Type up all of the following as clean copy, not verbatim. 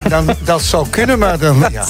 Dat zou kunnen, maar dan... Ja.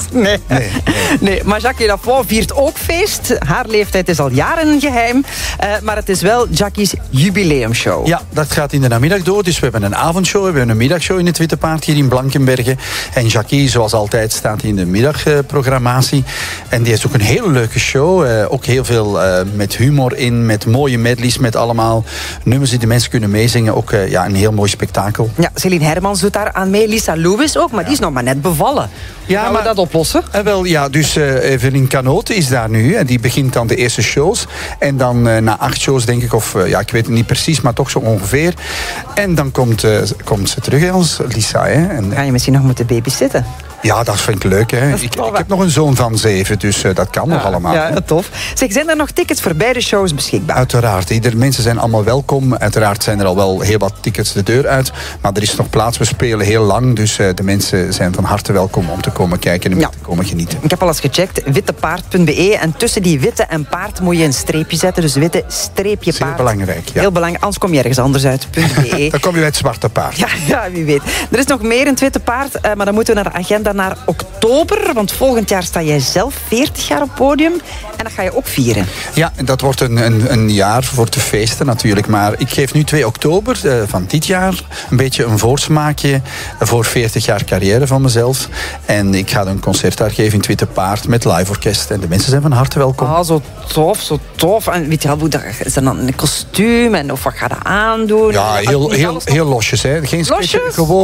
Nee, maar Jackie Lafont viert ook feest. Haar leeftijd is al jaren een geheim. Maar het is wel Jackie's jubileumshow. Ja, dat gaat in de namiddag door. Dus we hebben een avondshow, we hebben een middagshow in het Witte Paard hier in Blankenberge. En Jackie, zoals altijd, staat in de middagprogrammatie. En die heeft ook een hele leuke show. Ook heel veel met humor in, met mooie medleys, met allemaal nummers die de mensen kunnen meezingen. Ook een heel mooi spektakel. Ja, Celine Hermans doet daar aan mee. Lisa Lewis ook, maar die is nog maar net bevallen. Ja, gaan we dat oplossen? Dus Evelien Canote is daar nu. En die begint dan de eerste shows. En dan na 8 shows, denk ik, of ik weet het niet precies, maar toch zo ongeveer. En dan komt ze terug, hè, ons Lisa. Hè. En, ga je misschien nog moeten babysitten? Ja, dat vind ik leuk. Hè. Ik heb nog een zoon van 7, dus dat kan nog allemaal. Ja, tof. Zeg, zijn er nog tickets voor beide shows beschikbaar? Uiteraard. Mensen zijn allemaal welkom. Uiteraard zijn er al wel heel wat tickets de deur uit. Maar er is nog plaats. We spelen heel lang. Dus de mensen zijn van harte welkom om te komen kijken en te komen genieten. Ik heb al eens gecheckt. Wittepaard.be. En tussen die witte en paard moet je een streepje zetten. Dus witte streepje paard. Heel belangrijk. Ja. Heel belangrijk. Anders kom je ergens anders uit. .be. Dan kom je bij het zwarte paard. Ja, wie weet. Er is nog meer in het Witte Paard. Maar dan moeten we naar de agenda naar oktober. Want volgend jaar sta jij zelf 40 jaar op podium. En dat ga je ook vieren. Ja, dat wordt een jaar voor te feesten natuurlijk. Maar ik geef nu 2 oktober van dit jaar een beetje een voorsmaakje voor 40 jaar carrière van mezelf. En ik ga een concert daar geven in het Witte Paard met live orkest. En de mensen zijn van harte welkom. Ah, zo tof. En weet je wel, is er dan een kostuum? En of wat ga je aandoen? Ja, heel losjes. Hè. Geen losjes?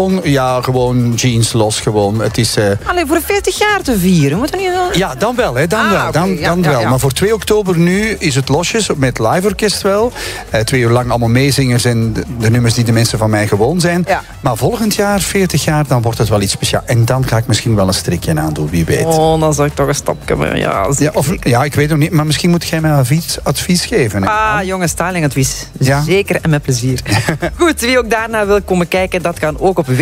Gewoon jeans los. Gewoon. Het is... Alleen voor 40 jaar te vieren. Moet er niet zo... Ja, dan wel. Hè. Dan wel. Okay. Maar voor 2 oktober nu is het losjes met live orkest wel. 2 uur lang allemaal meezingers en de nummers die de mensen van mij gewoon zijn. Ja. Maar volgend jaar, 40 jaar, dan wordt het wel iets speciaals. En dan ga ik misschien wel een strikje aandoen, wie weet. Oh, dan zou ik toch een stapje maar ik weet nog niet, maar misschien moet jij mij advies geven. Hè? Jonge stylingadvies. Zeker en met plezier. Goed, wie ook daarna wil komen kijken, dat kan ook op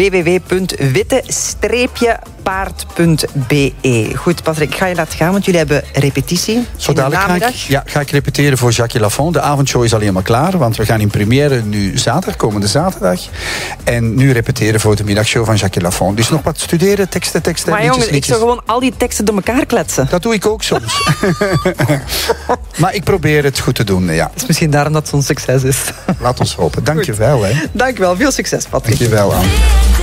www.witte-paard.be. Goed, Patrick, ik ga je laten gaan, want jullie hebben repetitie. Zo dadelijk ga ik repeteren voor Jackie Lafont. De avondshow is al helemaal klaar, want we gaan in première nu komende zaterdag. En nu repeteren voor de middagshow van Jackie Lafont. Dus nog wat studeren, teksten. Maar jongens, ik zou gewoon al die teksten door elkaar kletsen. Dat doe ik ook soms. Maar ik probeer het goed te doen, ja. Het is misschien daarom dat het zo'n succes is. Laat ons hopen. Dank je wel, hè. Dank je wel. Veel succes, Patrick. Dank je wel, Anne.